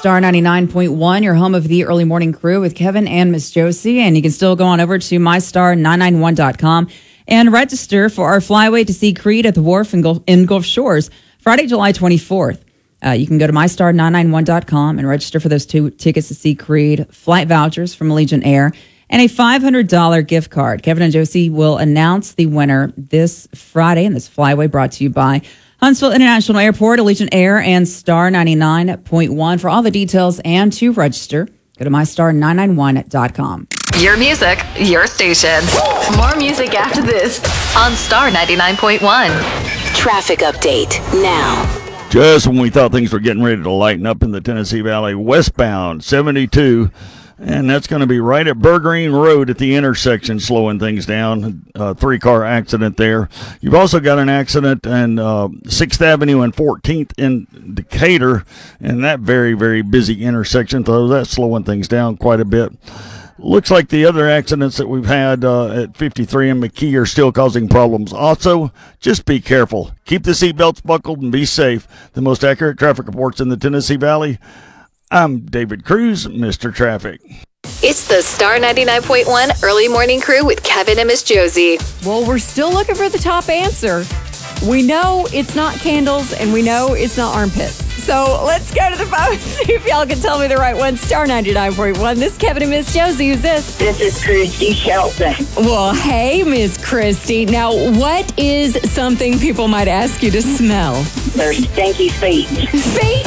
Star 99.1, your home of the early morning crew with Kevin and Miss Josie. And you can still go on over to mystar991.com and register for our flyway to see Creed at the Wharf in Gulf Shores, Friday, July 24th. You can go to mystar991.com and register for those 2 tickets to see Creed, flight vouchers from Allegiant Air, and a $500 gift card. Kevin and Josie will announce the winner this Friday, and this flyway brought to you by Huntsville International Airport, Allegiant Air, and Star 99.1. For all the details and to register, go to mystar991.com. Your music, your station. More music after this On Star 99.1. traffic update now. Just when we thought things were getting ready to lighten up in the Tennessee Valley, westbound 72, and that's going to be right at Burgreen Road at the intersection, slowing things down. 3-car accident there. You've also got an accident in 6th Avenue and 14th in Decatur, and that very, very busy intersection, so that's slowing things down quite a bit. Looks like the other accidents that we've had at 53 and McKee are still causing problems. Also, just be careful. Keep the seatbelts buckled and be safe. The most accurate traffic reports in the Tennessee Valley. I'm David Cruz, Mr. Traffic. It's the Star 99.1 early morning crew with Kevin and Miss Josie. Well, we're still looking for the top answer. We know it's not candles, and we know it's not armpits. So let's go to the phone and see if y'all can tell me the right one. Star 99.1. This is Kevin and Miss Josie. Who's this? This is Christy Shelton. Well, hey, Miss Christy. Now, what is something people might ask you to smell? Their stinky feet. Feet?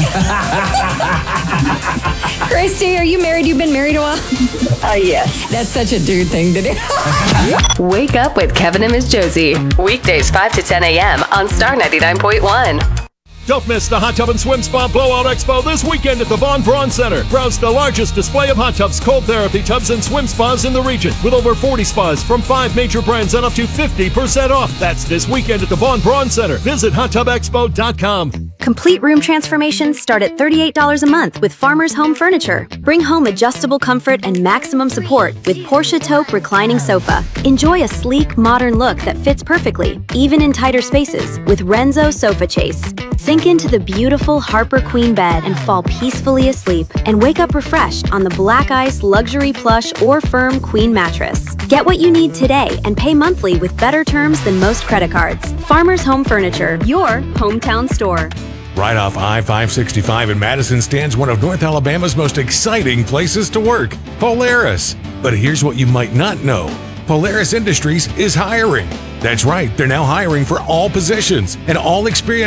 Christy, are you married? You've been married a while? Oh, yes. That's such a dude thing to do. Wake up with Kevin and Miss Josie. Weekdays 5 to 10 a.m. on Star 99.1. Don't miss the Hot Tub and Swim Spa Blowout Expo this weekend at the Von Braun Center. Browse the largest display of hot tubs, cold therapy tubs, and swim spas in the region, with over 40 spas from 5 major brands and up to 50% off. That's this weekend at the Von Braun Center. Visit hottubexpo.com. Complete room transformations start at $38 a month with Farmers Home Furniture. Bring home adjustable comfort and maximum support with Porsche Taupe reclining sofa. Enjoy a sleek, modern look that fits perfectly, even in tighter spaces, with Renzo Sofa Chase. Sink into the beautiful Harper Queen bed and fall peacefully asleep, and wake up refreshed on the Black Ice Luxury Plush or Firm Queen mattress. Get what you need today and pay monthly with better terms than most credit cards. Farmers Home Furniture, your hometown store. Right off I-565 in Madison stands one of North Alabama's most exciting places to work, Polaris. But here's what you might not know. Polaris Industries is hiring. That's right, they're now hiring for all positions, and all experience